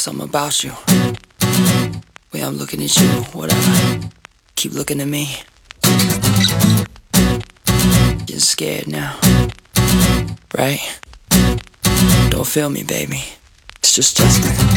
something about you. Way I'm looking at you, whatever. Keep looking at me. Getting scared now, right? Don't feel me, baby. It's just Justin.